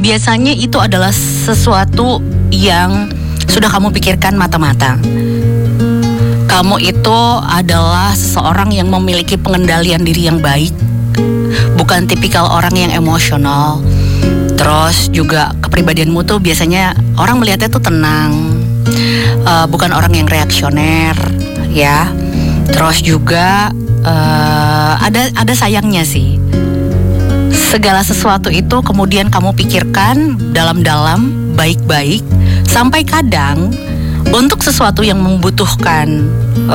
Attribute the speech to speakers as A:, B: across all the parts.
A: biasanya itu adalah sesuatu yang sudah kamu pikirkan matang-matang. Kamu itu adalah seseorang yang memiliki pengendalian diri yang baik, bukan tipikal orang yang emosional. Terus juga kepribadianmu tuh biasanya orang melihatnya tuh tenang, bukan orang yang reaksioner, ya. Terus juga ada sayangnya sih. Segala sesuatu itu kemudian kamu pikirkan dalam-dalam, baik-baik, sampai kadang untuk sesuatu yang membutuhkan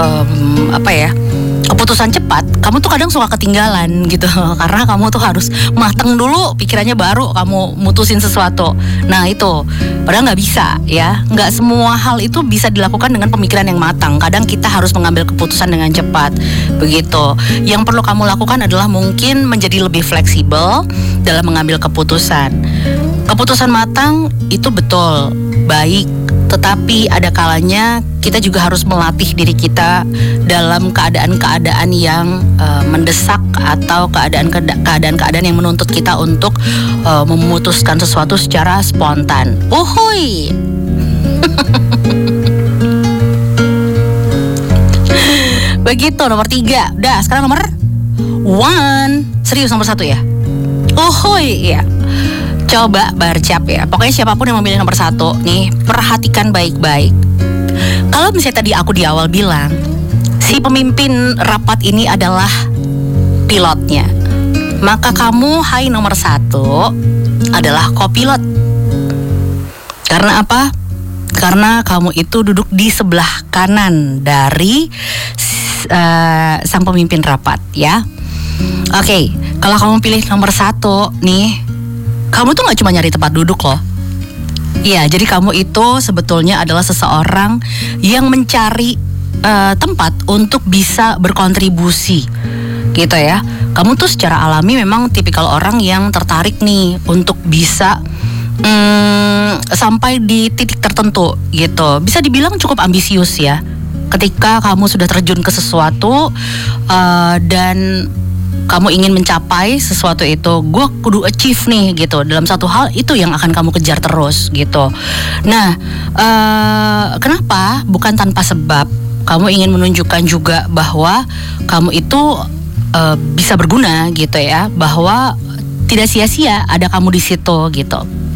A: keputusan cepat, kamu tuh kadang suka ketinggalan gitu. Karena kamu tuh harus mateng dulu pikirannya baru kamu mutusin sesuatu. Nah itu, padahal nggak bisa ya. Nggak semua hal itu bisa dilakukan dengan pemikiran yang matang. Kadang kita harus mengambil keputusan dengan cepat. Begitu. Yang perlu kamu lakukan adalah mungkin menjadi lebih fleksibel dalam mengambil keputusan. Keputusan matang itu betul, baik. Tetapi ada kalanya kita juga harus melatih diri kita dalam keadaan-keadaan yang mendesak atau keadaan-keadaan yang menuntut kita untuk memutuskan sesuatu secara spontan. Uhuy. Begitu, nomor 3. Udah, sekarang nomor 1. Serius nomor 1 ya? Uhuy, ya. Coba barcap ya. Pokoknya siapapun yang memilih nomor 1 nih, perhatikan baik-baik. Kalau misalnya tadi aku di awal bilang, si pemimpin rapat ini adalah pilotnya, maka kamu, hai nomor 1, adalah kopilot. Karena apa? Karena kamu itu duduk di sebelah kanan dari sang pemimpin rapat, ya. Oke, kalau kamu pilih nomor 1 nih, kamu tuh gak cuma nyari tempat duduk loh. Iya, jadi kamu itu sebetulnya adalah seseorang yang mencari tempat untuk bisa berkontribusi, gitu ya. Kamu tuh secara alami memang tipikal orang yang tertarik nih untuk bisa sampai di titik tertentu, gitu. Bisa dibilang cukup ambisius ya. Ketika kamu sudah terjun ke sesuatu dan kamu ingin mencapai sesuatu itu, gue kudu achieve nih gitu. Dalam satu hal itu yang akan kamu kejar terus gitu. Nah, kenapa? Bukan tanpa sebab. Kamu ingin menunjukkan juga bahwa kamu itu bisa berguna gitu ya. Bahwa tidak sia-sia ada kamu di situ gitu.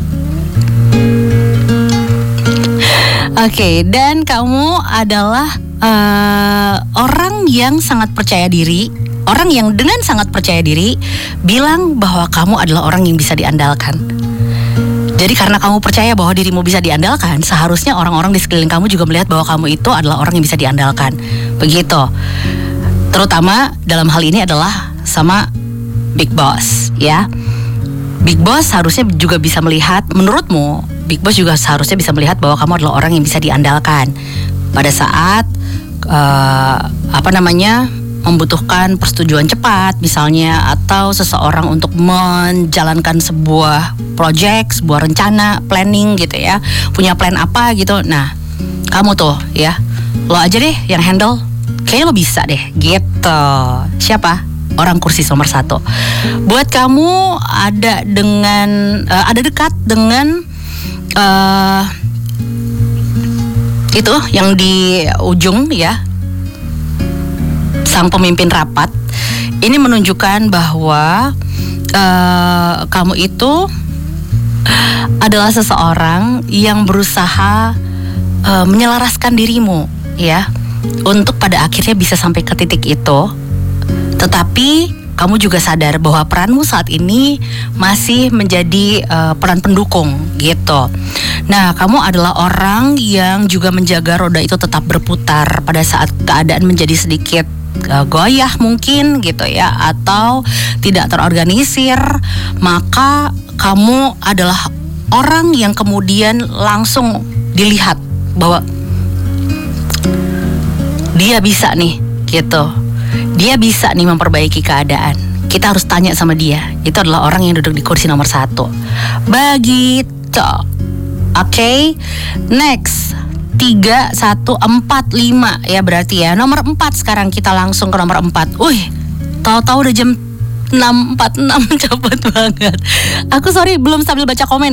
A: Oke, dan kamu adalah orang yang sangat percaya diri. Orang yang dengan sangat percaya diri bilang bahwa kamu adalah orang yang bisa diandalkan. Jadi karena kamu percaya bahwa dirimu bisa diandalkan, seharusnya orang-orang di sekeliling kamu juga melihat bahwa kamu itu adalah orang yang bisa diandalkan. Begitu. Terutama dalam hal ini adalah sama Big Boss, ya. Big Boss harusnya juga bisa melihat, menurutmu, Big Boss juga seharusnya bisa melihat bahwa kamu adalah orang yang bisa diandalkan pada saat membutuhkan persetujuan cepat misalnya, atau seseorang untuk menjalankan sebuah project, sebuah rencana, planning gitu ya, punya plan apa gitu. Nah, kamu tuh ya, lo aja deh yang handle, kayaknya lo bisa deh gitu. Siapa? Orang kursi nomor 1. Buat kamu ada dekat dengan itu yang di ujung ya, sang pemimpin rapat. Ini menunjukkan bahwa kamu itu adalah seseorang yang berusaha menyelaraskan dirimu ya, untuk pada akhirnya bisa sampai ke titik itu. Tetapi kamu juga sadar bahwa peranmu saat ini masih menjadi peran pendukung gitu. Nah, kamu adalah orang yang juga menjaga roda itu tetap berputar pada saat keadaan menjadi sedikit goyah mungkin gitu ya, atau tidak terorganisir. Maka kamu adalah orang yang kemudian langsung dilihat bahwa dia bisa nih gitu, dia bisa nih memperbaiki keadaan. Kita harus tanya sama dia. Itu adalah orang yang duduk di kursi nomor 1. Begitu. Oke, next. 3, 1, 4, 5 ya berarti ya. Nomor 4 sekarang kita langsung ke nomor 4. Tahu-tahu udah jam 6.46, cepet banget. Aku sorry belum sambil baca komen.